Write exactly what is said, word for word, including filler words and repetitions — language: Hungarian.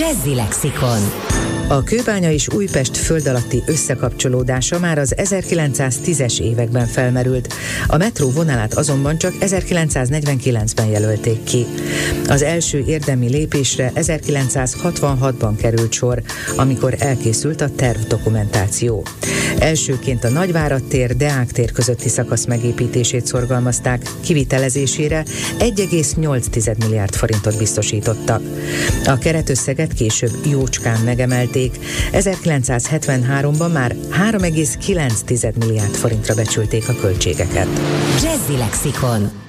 Jazzy Lexikon. A Kőbánya és Újpest föld alatti összekapcsolódása már az ezerkilencszáztízes években felmerült, a metró vonalát azonban csak ezerkilencszáznegyvenkilencben jelölték ki. Az első érdemi lépésre ezerkilencszázhatvanhatban került sor, amikor elkészült a tervdokumentáció. Elsőként a Nagyvárad tér, Deák tér közötti szakasz megépítését szorgalmazták, kivitelezésére egy egész nyolc milliárd forintot biztosítottak. A keretösszeget később jócskán megemelték, ezerkilencszázhetvenháromban már három egész kilenc milliárd forintra becsülték a költségeket. Jazzy Lexikon.